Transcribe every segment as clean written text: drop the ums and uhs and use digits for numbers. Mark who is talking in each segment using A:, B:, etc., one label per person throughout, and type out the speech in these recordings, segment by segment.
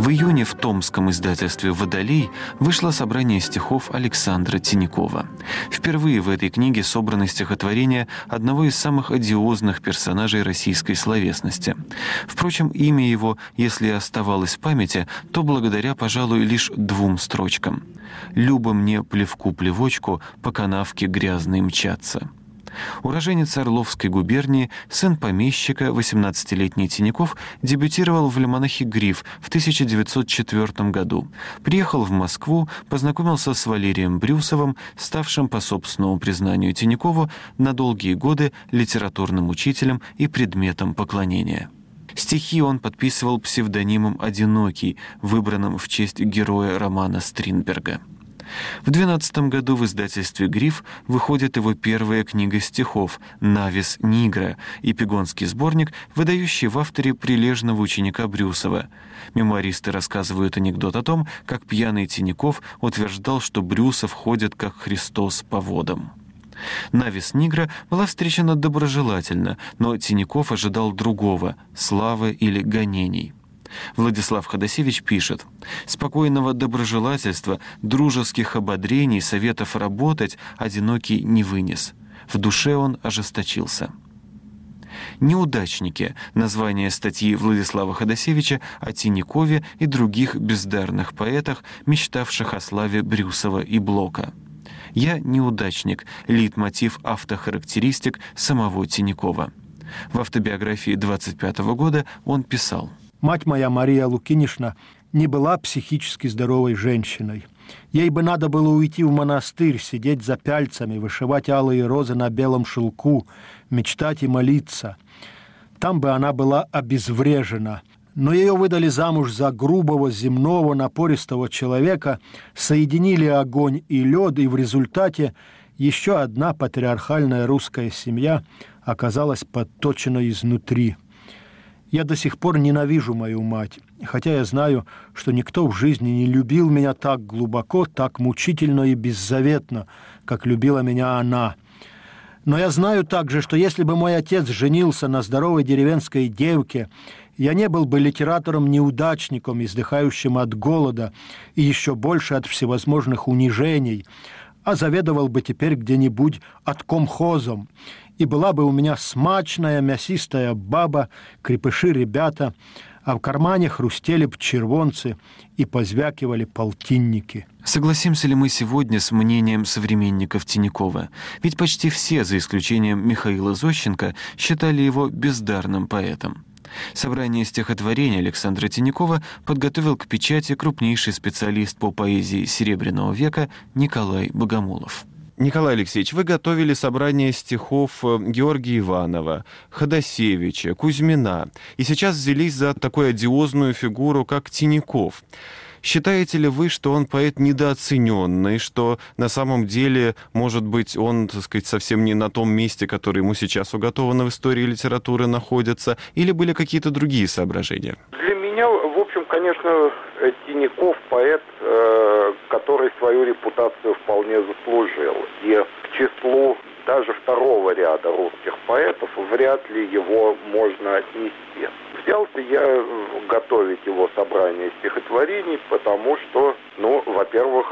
A: В июне в томском издательстве «Водолей» вышло собрание стихов Александра Тинякова. Впервые в этой книге собраны стихотворения одного из самых одиозных персонажей российской словесности. Впрочем, имя его, если и оставалось в памяти, то благодаря, пожалуй, лишь 2 строчкам. «Любо мне плевку-плевочку по канавке грязной мчаться». Уроженец Орловской губернии, сын помещика, 18-летний Тиняков дебютировал в альманахе «Гриф» в 1904 году. Приехал в Москву, познакомился с Валерием Брюсовым, ставшим, по собственному признанию Тинякову, на долгие годы литературным учителем и предметом поклонения. Стихи он подписывал псевдонимом «Одинокий», выбранным в честь героя романа Стринберга. В 12 году в издательстве «Гриф» выходит его первая книга стихов «Навис Нигра», эпигонский сборник, выдающий в авторе прилежного ученика Брюсова. Мемуаристы рассказывают анекдот о том, как пьяный Тиняков утверждал, что Брюсов ходит как Христос по водам. «Навис Нигра» была встречена доброжелательно, но Тиняков ожидал другого – славы или гонений. Владислав Ходосевич пишет: «Спокойного доброжелательства, дружеских ободрений, советов работать одинокий не вынес. В душе он ожесточился». «Неудачники» — название статьи Владислава Ходосевича о Тинякове и других бездарных поэтах, мечтавших о славе Брюсова и Блока. «Я неудачник» — лейтмотив автохарактеристик самого Тинякова. В автобиографии 25 года он писал:
B: «Мать моя, Мария Лукинишна, не была психически здоровой женщиной. Ей бы надо было уйти в монастырь, сидеть за пяльцами, вышивать алые розы на белом шелку, мечтать и молиться. Там бы она была обезврежена. Но ее выдали замуж за грубого, земного, напористого человека, соединили огонь и лед, и в результате еще одна патриархальная русская семья оказалась подточена изнутри. Я до сих пор ненавижу мою мать, хотя я знаю, что никто в жизни не любил меня так глубоко, так мучительно и беззаветно, как любила меня она. Но я знаю также, что если бы мой отец женился на здоровой деревенской девке, я не был бы литератором-неудачником, издыхающим от голода и еще больше от всевозможных унижений, а заведовал бы теперь где-нибудь откомхозом. И была бы у меня смачная, мясистая баба, крепыши ребята, а в кармане хрустели б червонцы и позвякивали полтинники».
A: Согласимся ли мы сегодня с мнением современников Тинякова? Ведь почти все, за исключением Михаила Зощенко, считали его бездарным поэтом. Собрание стихотворений Александра Тинякова подготовил к печати крупнейший специалист по поэзии Серебряного века Николай Богомолов.
C: Николай Алексеевич, вы готовили собрание стихов Георгия Иванова, Ходосевича, Кузьмина, и сейчас взялись за такую одиозную фигуру, как Тиняков. Считаете ли вы, что он поэт недооцененный, что на самом деле, может быть, он, так сказать, совсем не на том месте, которое ему сейчас уготовано в истории литературы, находится, или были какие-то другие соображения?
D: Для меня, в общем, конечно, Тиняков поэт, который свою репутацию вполне заслужил. И к числу даже второго ряда русских поэтов вряд ли его можно отнести. Взялся я готовить его собрание стихотворений, потому что, во-первых,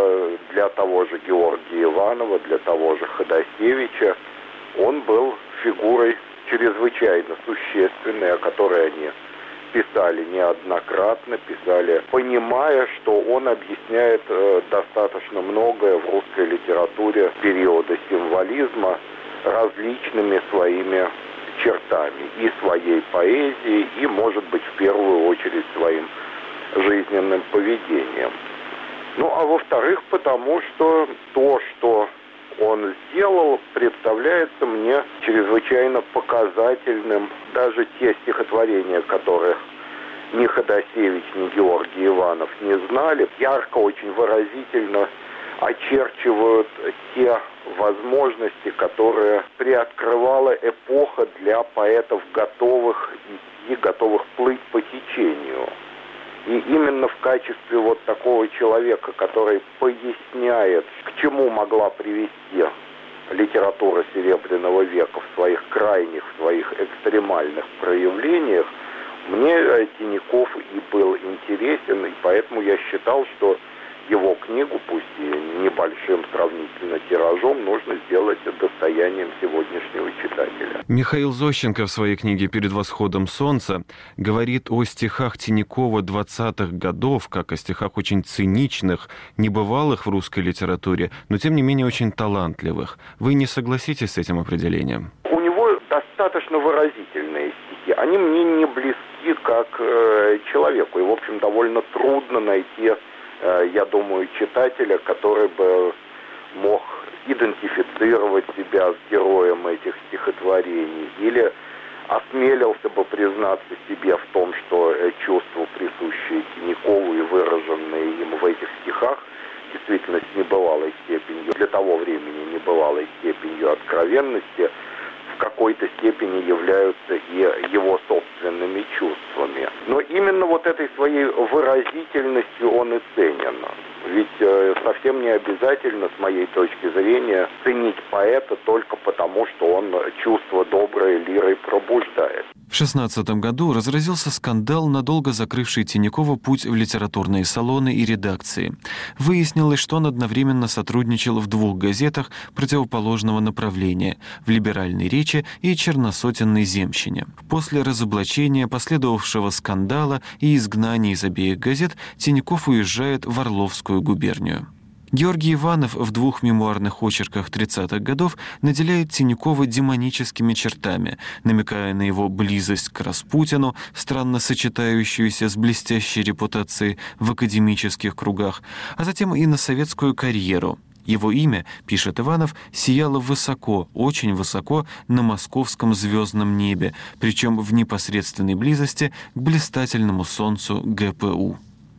D: для того же Георгия Иванова, для того же Ходосевича он был фигурой чрезвычайно существенной, о которой они писали неоднократно, писали, понимая, что он объясняет достаточно многое в русской литературе периода символизма различными своими чертами и своей поэзии, и, может быть, в первую очередь своим жизненным поведением. А во-вторых, потому что то, что он сделал, представляется мне чрезвычайно показательным. Даже те стихотворения, которых ни Ходосевич, ни Георгий Иванов не знали, ярко, очень выразительно очерчивают те возможности, которые приоткрывала эпоха для поэтов, готовых плыть по течению. И именно в качестве вот такого человека, который поясняет, к чему могла привести литература Серебряного века в своих крайних, в своих экстремальных проявлениях, мне Тиняков и был интересен. сложный. Поэтому я считал, что его книгу, пусть и небольшим сравнительно тиражом, нужно сделать достоянием сегодняшнего читателя.
C: Михаил Зощенко в своей книге «Перед восходом солнца» говорит о стихах Тинякова 20-х годов, как о стихах очень циничных, небывалых в русской литературе, но тем не менее очень талантливых. Вы не согласитесь с этим определением?
D: У него достаточно выразительные стихи. Они мне не близки как человеку. И, в общем, довольно трудно найти, я думаю, читателя, который бы мог идентифицировать себя с героем этих стихотворений или осмелился бы признаться себе в том, что чувства, присущие Тинякову и выраженные им в этих стихах, действительно с небывалой степенью, для того времени небывалой степенью откровенности, в какой-то степени являются и его собственными чувствами. Но именно вот этой своей выразительностью он и ценен. Ведь совсем не обязательно, с моей точки зрения, ценить поэта только потому, что он чувство доброе лирой пробуждает.
A: В 16 году разразился скандал, надолго закрывший Тинякова путь в литературные салоны и редакции. Выяснилось, что он одновременно сотрудничал в 2 газетах противоположного направления – в «Либеральной речи» и «Черносотенной земщине». После разоблачения, последовавшего скандала и изгнания из обеих газет, Тиняков уезжает в Орловскую губернию. Георгий Иванов в 2 мемуарных очерках 30-х годов наделяет Тинякова демоническими чертами, намекая на его близость к Распутину, странно сочетающуюся с блестящей репутацией в академических кругах, а затем и на советскую карьеру. Его имя, пишет Иванов, сияло высоко, очень высоко на московском звездном небе, причем в непосредственной близости к блистательному солнцу ГПУ.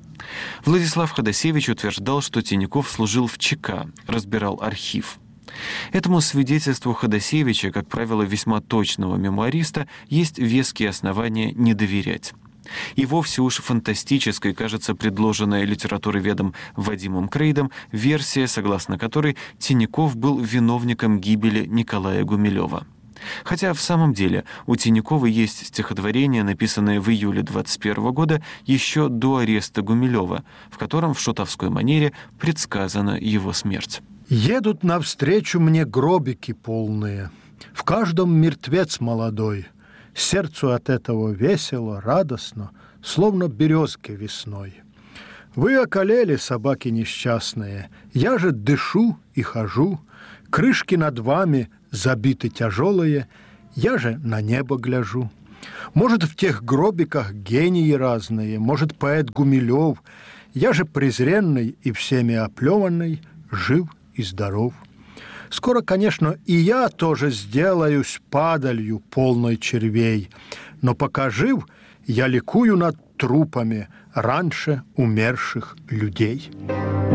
A: Владислав Ходосевич утверждал, что Тиняков служил в ЧК, разбирал архив. Этому свидетельству Ходосевича, как правило, весьма точного мемуариста, есть веские основания не доверять. И вовсе уж фантастической кажется предложенная литературоведом Вадимом Крейдом версия, согласно которой Тиняков был виновником гибели Николая Гумилева. Хотя в самом деле у Тинякова есть стихотворение, написанное в июле 21 года, еще до ареста Гумилева, в котором в шутовской манере предсказана его смерть.
B: «Едут навстречу мне гробики полные, в каждом мертвец молодой. Сердцу от этого весело, радостно, словно березки весной. Вы околели, собаки несчастные, я же дышу и хожу, крышки над вами забиты тяжелые, я же на небо гляжу. Может, в тех гробиках гении разные, может, поэт Гумилев, я же презренный и всеми оплеванный, жив и здоров. Скоро, конечно, и я тоже сделаюсь падалью, полной червей, но пока жив, я ликую над трупами раньше умерших людей».